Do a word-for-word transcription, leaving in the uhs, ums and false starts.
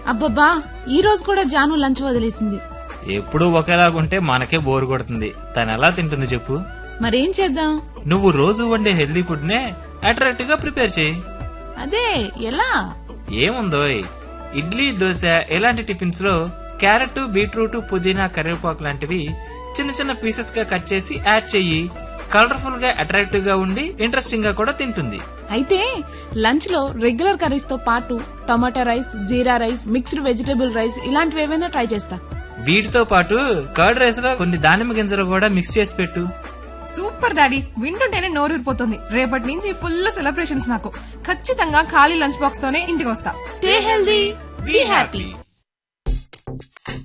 అబ్బబ్బా ఈ రోజు కూడా జాను లంచ్ వదిలేసింది. ఎప్పుడూ ఒకేలాగుంటే మనకే బోర్ కొడుతుంది. తను ఎలా తింటుంది చెప్పు? మరేం చేద్దాం? నువ్వు రోజు వండే హెల్దీ ఫుడ్ నే అట్రాక్టివ్ గా ప్రిపేర్ చేయి. అదే ఎలా? ఏముందో, ఇడ్లీ, దోశ ఇలాంటి టిఫిన్స్ లో క్యారెట్, బీట్రూట్, పుదీనా, కరివేపాకు లాంటివి చిన్న చిన్న పీసెస్ గా కట్ చేసి యాడ్ చెయ్యి. కలర్ఫుల్ గా అట్రాక్టివ్ గా ఉండి ఇంట్రెస్టింగ్ గా కూడా తింటుంది. అయితే లంచ్ లో రెగ్యులర్ కర్రీస్ తో పాటు టమాటా రైస్, జీరా రైస్, మిక్స్డ్ వెజిటబుల్ రైస్ ఇలాంటివి ఏమైనా ట్రై చేస్తా. వీటితో పాటు కర్డ్ రైస్ లో కొన్ని దానిమ్మ గింజలు కూడా మిక్స్ చేసి పెట్టు. సూపర్ డాడీ, వింటుంటేనే నోరూరిపోతుంది. రేపటి నుంచి ఫుల్ సెలబ్రేషన్స్. నాకు ఖచ్చితంగా ఖాళీ లంచ్ బాక్స్ తోనే ఇంటికి వస్తా. Stay healthy, be happy.